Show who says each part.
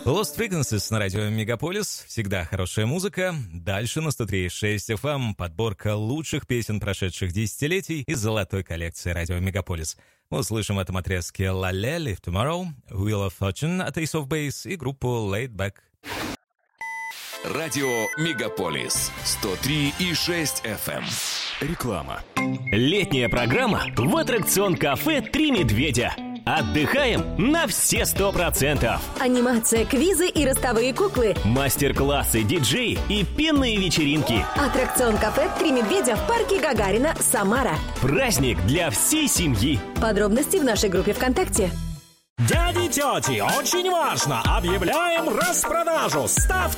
Speaker 1: Lost Frequencies на радио Мегаполис. Всегда хорошая музыка. Дальше на 103.6 FM подборка лучших песен прошедших десятилетий из золотой коллекции радио Мегаполис. Мы услышим в этом отрезке La La, Live Tomorrow, Wheel of Fortune от Ace of Base и группу Laid Back.
Speaker 2: Радио Мегаполис 103.6 FM. Реклама.
Speaker 3: Летняя программа в аттракцион кафе «Три медведя». Отдыхаем на все 100%.
Speaker 4: Анимация, квизы и ростовые куклы.
Speaker 3: Мастер-классы, диджеи и пенные вечеринки.
Speaker 4: Аттракцион кафе «Три медведя» в парке Гагарина, Самара.
Speaker 3: Праздник для всей семьи.
Speaker 4: Подробности в нашей группе ВКонтакте.
Speaker 5: Дяди и тети, очень важно! Объявляем распродажу! Ставьте